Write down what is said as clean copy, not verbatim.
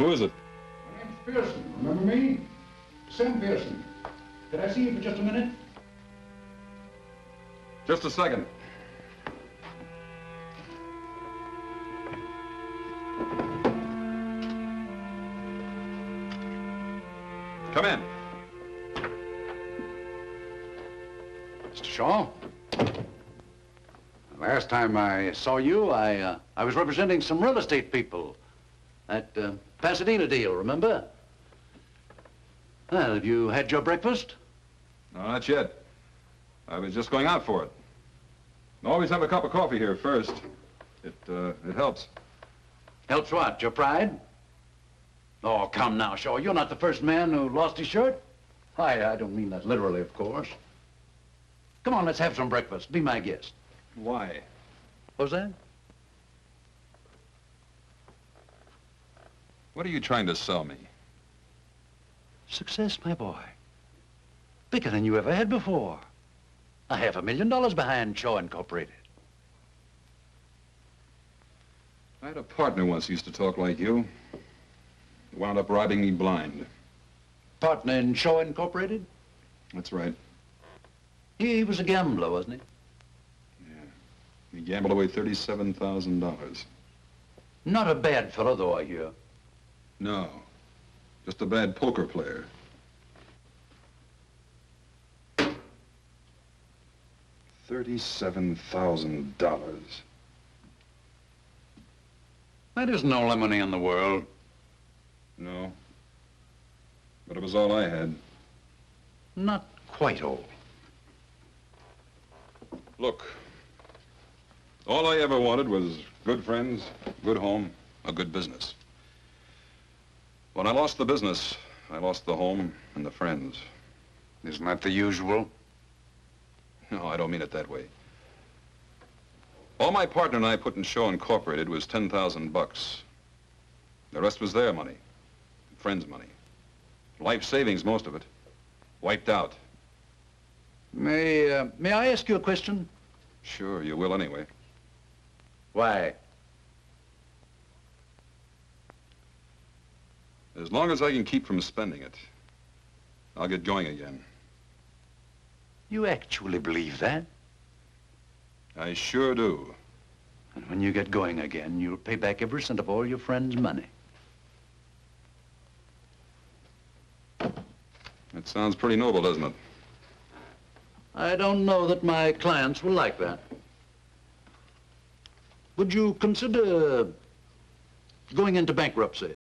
Who is it? My name's Pearson. Remember me? Sam Pearson. Could I see you for just a minute? Just a second. Come in. Mr. Shaw? Last time I saw you, I was representing some real estate people. That Pasadena deal, remember? Well, have you had your breakfast? No, not yet. I was just going out for it. Always have a cup of coffee here first. It helps. Helps what, your pride? Oh, come now, Shaw. You're not the first man who lost his shirt. I don't mean that literally, of course. Come on, let's have some breakfast. Be my guest. Why? What was that? What are you trying to sell me? Success, my boy. Bigger than you ever had before. $500,000 behind Shaw Incorporated. I had a partner once who used to talk like you. He wound up robbing me blind. Partner in Shaw Incorporated? That's right. He was a gambler, wasn't he? Yeah. He gambled away $37,000. Not a bad fellow, though, I hear. No. Just a bad poker player. $37,000. That isn't all the money in the world. No. But it was all I had. Not quite all. Look, all I ever wanted was good friends, good home, a good business. When I lost the business, I lost the home and the friends. Isn't that the usual? No, I don't mean it that way. All my partner and I put in Shaw Incorporated was $10,000. The rest was their money, friends' money. Life savings, most of it. Wiped out. May I ask you a question? Sure, you will anyway. Why? As long as I can keep from spending it, I'll get going again. You actually believe that? I sure do. And when you get going again, you'll pay back every cent of all your friends' money. That sounds pretty noble, doesn't it? I don't know that my clients will like that. Would you consider going into bankruptcy?